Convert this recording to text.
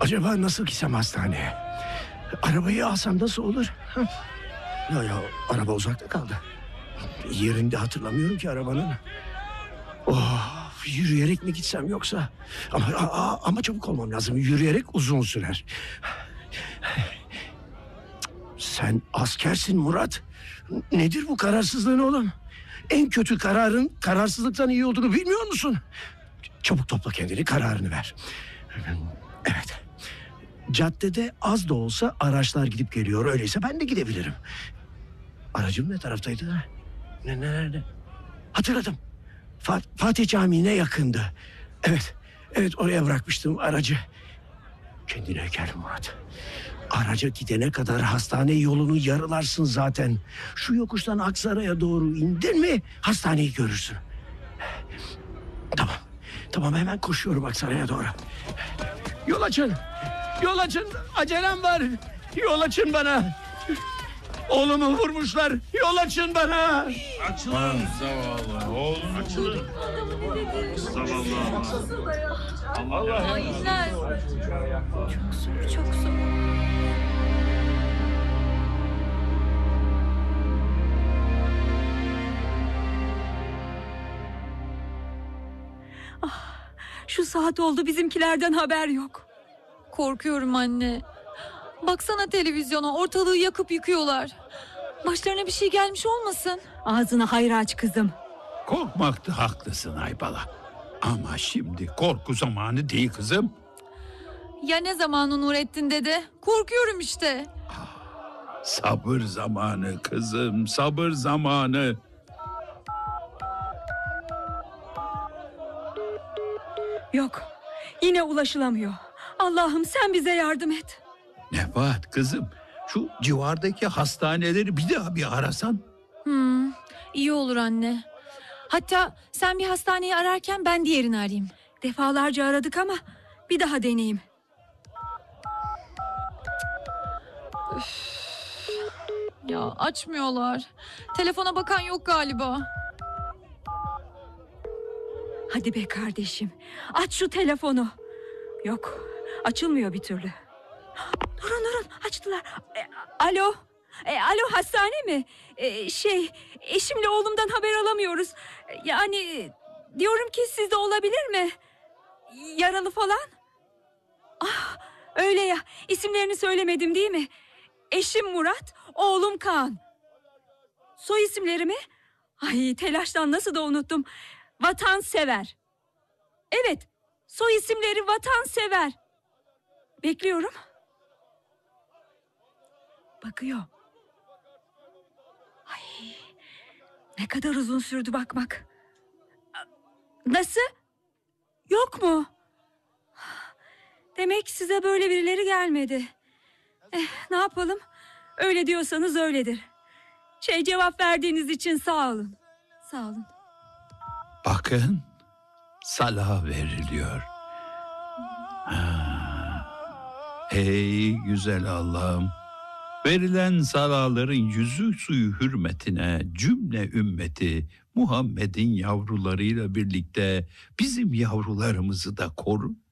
Acaba nasıl gitsem hastaneye? Arabayı alsam nasıl olur? Ya, araba uzakta kaldı. Yerini de hatırlamıyorum ki arabanın. Yürüyerek mi gitsem yoksa? Ama çabuk olmam lazım. Yürüyerek uzun sürer. Sen askersin Murat. Nedir bu kararsızlığın oğlum? En kötü kararın kararsızlıktan iyi olduğunu bilmiyor musun? Çabuk topla kendini, kararını ver. Evet. Caddede az da olsa araçlar gidip geliyor. Öyleyse ben de gidebilirim. Aracım ne taraftaydı? Nerede? Hatırladım. Fatih Camii'ne yakındı. Evet oraya bırakmıştım aracı. Kendine gel Murat. Araca gidene kadar hastane yolunu yarılarsın zaten. Şu yokuştan Aksaray'a doğru indin mi hastaneyi görürsün. Tamam hemen koşuyorum Aksaray'a doğru. Yol açın. Acelem var. Yol açın bana. Oğlumu vurmuşlar. Yol açın bana. Açılın zavallı. Oğlum açılın. Zavallı. Allah. Aynen. Çok zor. Şu saat oldu, bizimkilerden haber yok. Korkuyorum anne. Baksana televizyona, ortalığı yakıp yıkıyorlar. Başlarına bir şey gelmiş olmasın? Ağzını hayır aç kızım. Korkmakta haklısın Aybala. Ama şimdi korku zamanı değil kızım. Ya ne zamanı Nurettin dede? Korkuyorum işte. Sabır zamanı kızım, sabır zamanı. Yok, yine ulaşılamıyor. Allah'ım sen bize yardım et. Nebahat kızım, şu civardaki hastaneleri bir daha bir arasan. İyi olur anne. Hatta sen bir hastaneyi ararken ben diğerini arayayım. Defalarca aradık ama bir daha deneyeyim. Ya açmıyorlar. Telefona bakan yok galiba. Hadi be kardeşim, aç şu telefonu. Yok, açılmıyor bir türlü. Durun, açtılar. Alo, hastane mi? Eşimle oğlumdan haber alamıyoruz. Yani diyorum ki sizde olabilir mi? Yaralı falan? Öyle ya, isimlerini söylemedim değil mi? Eşim Murat, oğlum Kaan. Soy isimleri mi? Ay, telaştan nasıl da unuttum. Vatansever. Evet, soy isimleri Vatansever. Bekliyorum. Bakıyor. Ay, ne kadar uzun sürdü bakmak. Nasıl? Yok mu? Demek size böyle birileri gelmedi. Ne yapalım? Öyle diyorsanız öyledir. Cevap verdiğiniz için sağ olun. Sağ olun. Bakın, sala veriliyor. Ey güzel Allah'ım, verilen salaların yüzü suyu hürmetine cümle ümmeti Muhammed'in yavrularıyla birlikte bizim yavrularımızı da koru.